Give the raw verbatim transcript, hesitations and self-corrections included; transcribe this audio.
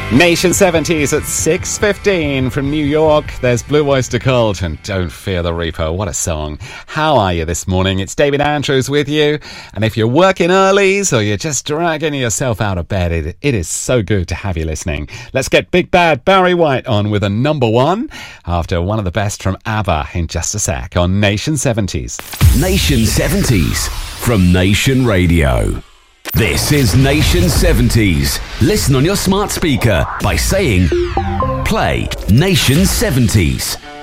Nation seventies at six fifteen from New York. There's Blue Oyster Cult and Don't Fear the Reaper. What a song. How are you this morning? It's David Andrews with you. And if you're working earlies or you're just dragging yourself out of bed, it, it is so good to have you listening. Let's get Big Bad Barry White on with a number one after one of the best from ABBA in just a sec on Nation seventies. Nation seventies from Nation Radio. This is Nation seventies. Listen on your smart speaker by saying, play Nation seventies.